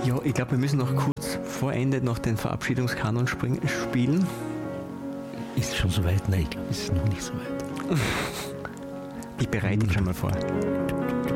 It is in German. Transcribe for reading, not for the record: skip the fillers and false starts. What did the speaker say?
Ja, ich glaube, wir müssen noch kurz vor Ende noch den Verabschiedungskanon spielen. Ist es schon soweit? Nein, ich glaube, es ist noch nicht so weit. Ich bereite ihn schon mal vor.